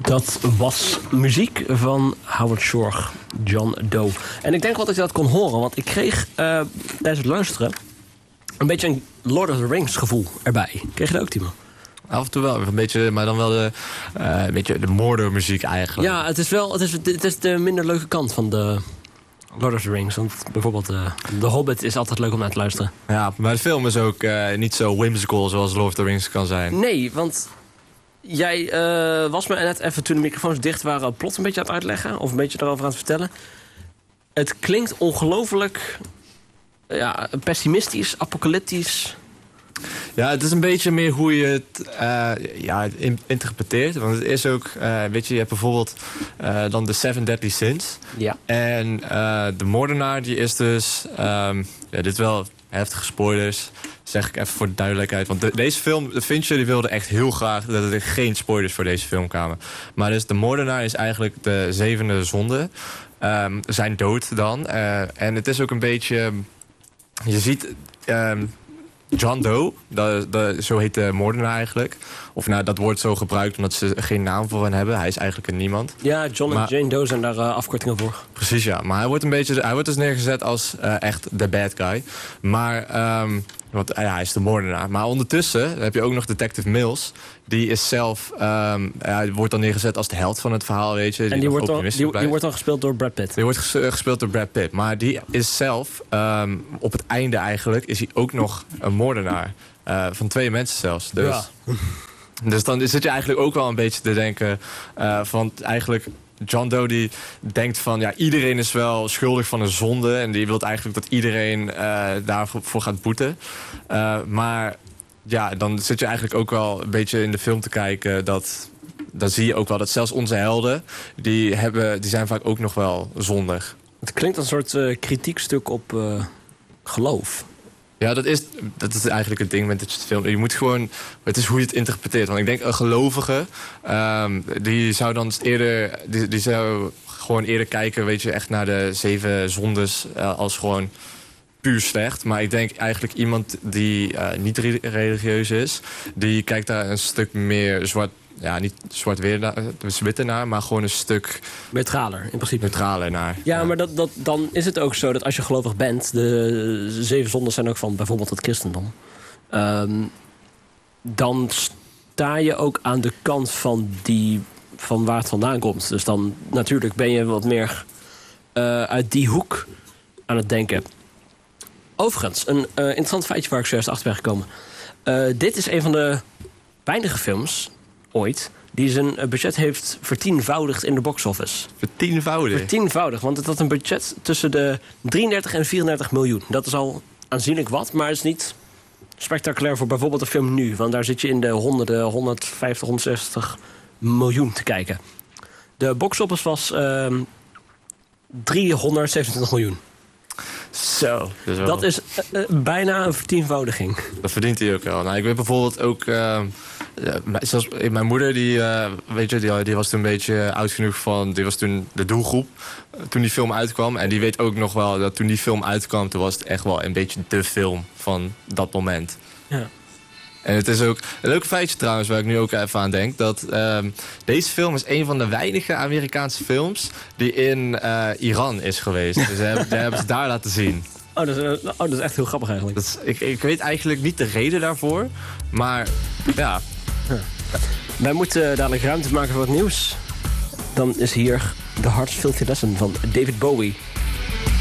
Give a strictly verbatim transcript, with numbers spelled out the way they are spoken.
Dat was muziek van Howard Shore, John Doe. En ik denk wel dat je dat kon horen, want ik kreeg uh, tijdens het luisteren een beetje een Lord of the Rings gevoel erbij. Kreeg je dat ook, Timo? Af en toe wel, een beetje, maar dan wel de, uh, een beetje de Mordor-muziek eigenlijk. Ja, het is wel het is, het is de minder leuke kant van de Lord of the Rings. Want bijvoorbeeld uh, The Hobbit is altijd leuk om naar te luisteren. Ja, maar de film is ook uh, niet zo whimsical zoals Lord of the Rings kan zijn. Nee, want jij uh, was me net even toen de microfoons dicht waren plots een beetje aan het uitleggen. Of een beetje erover aan het vertellen. Het klinkt ongelooflijk ja, pessimistisch, apocalyptisch. Ja, het is een beetje meer hoe je het uh, ja, in, interpreteert. Want het is ook, uh, weet je, je hebt bijvoorbeeld uh, dan de Seven Deadly Sins. Ja. En uh, de moordenaar, die is dus, um, ja, dit is wel heftige spoilers, zeg ik even voor de duidelijkheid. Want de, deze film, de Fincher die wilde echt heel graag dat er geen spoilers voor deze film kwamen. Maar dus de moordenaar is eigenlijk de zevende zonde. Um, zijn dood dan. Uh, en het is ook een beetje, je ziet Um, John Doe, dat, dat, zo heet de moordenaar eigenlijk. Of nou, dat wordt zo gebruikt omdat ze geen naam voor hem hebben. Hij is eigenlijk een niemand. Ja, John maar, en Jane Doe zijn daar uh, afkortingen voor. Precies, ja. Maar hij wordt een beetje, hij wordt dus neergezet als uh, echt de bad guy. Maar, um, want uh, ja, hij is de moordenaar. Maar ondertussen heb je ook nog Detective Mills. Die is zelf, um, ja, wordt dan neergezet als de held van het verhaal, weet je. En die, die, wordt, dan, die, die wordt dan gespeeld door Brad Pitt. Die wordt ges, uh, gespeeld door Brad Pitt. Maar die is zelf, um, op het einde eigenlijk, is hij ook nog een moordenaar. Uh, van twee mensen zelfs. Dus, ja. Dus dan zit je eigenlijk ook wel een beetje te denken uh, van eigenlijk John Doe die denkt van ja, iedereen is wel schuldig van een zonde. En die wil eigenlijk dat iedereen uh, daarvoor gaat boeten. Uh, maar ja, dan zit je eigenlijk ook wel een beetje in de film te kijken dat dan zie je ook wel dat zelfs onze helden, die, hebben, die zijn vaak ook nog wel zondig. Het klinkt als een soort uh, kritiekstuk op uh, geloof. Ja, dat is, dat is eigenlijk het ding met dit film. Je moet gewoon, het is hoe je het interpreteert. Want ik denk een gelovige, um, die zou dan eerder, die, die zou gewoon eerder kijken, weet je, echt naar de zeven zondes uh, als gewoon puur slecht. Maar ik denk eigenlijk iemand die uh, niet religieus is, die kijkt daar een stuk meer zwart, ja, niet zwart-witte naar, maar gewoon een stuk neutraler, in principe. Neutraler naar. Ja, ja. maar dat, dat, dan is het ook zo dat als je gelovig bent, de zeven zonden zijn ook van bijvoorbeeld het christendom. Um, dan sta je ook aan de kant van, die, van waar het vandaan komt. Dus dan natuurlijk ben je wat meer uh, uit die hoek aan het denken. Overigens, een uh, interessant feitje waar ik zojuist achter ben gekomen. Uh, dit is een van de weinige films ooit die zijn budget heeft vertienvoudigd in de box-office. Vertienvoudigd? Vertienvoudigd, want het had een budget tussen de drieëndertig en vierendertig miljoen. Dat is al aanzienlijk wat, maar het is niet spectaculair voor bijvoorbeeld een film nu. Want daar zit je in de honderden, honderdvijftig, honderdzestig miljoen te kijken. De box-office was uh, driehonderdzevenentwintig miljoen. Zo. Dat is, dat is uh, bijna een vertienvoudiging. Dat verdient hij ook wel. Nou, ik weet bijvoorbeeld ook Uh, zoals mijn moeder, die, uh, weet je, die, die was toen een beetje oud genoeg van, die was toen de doelgroep uh, toen die film uitkwam. En die weet ook nog wel dat toen die film uitkwam, toen was het echt wel een beetje de film van dat moment. Ja. En het is ook een leuk feitje trouwens, waar ik nu ook even aan denk, dat uh, deze film is een van de weinige Amerikaanse films die in uh, Iran is geweest. Dus hebben, die hebben ze daar laten zien. Oh dat, is, oh, dat is echt heel grappig eigenlijk. Dat is, ik, ik weet eigenlijk niet de reden daarvoor, maar ja. Ja. Wij moeten dadelijk ruimte maken voor wat nieuws. Dan is hier The Heart's Filthy Lesson van David Bowie.